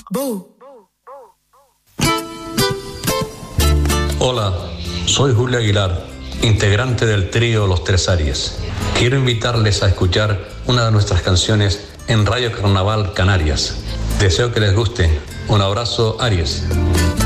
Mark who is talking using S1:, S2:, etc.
S1: Hola, soy Julio Aguilar, integrante del trío Los Tres Aries. Quiero invitarles a escuchar una de nuestras canciones en Radio Carnaval Canarias. Deseo que les guste. Un abrazo, Aries.